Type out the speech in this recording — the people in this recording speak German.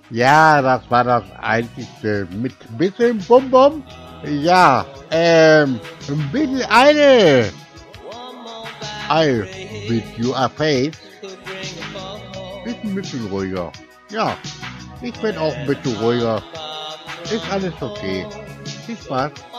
Ja, das war das Einzigste. Mit bisschen Bum-Bum? Ja, ein bisschen eine. I with you a face. Ist ein bisschen ruhiger. Ja, ich bin auch ein bisschen ruhiger. Ist alles okay. Viel Spaß.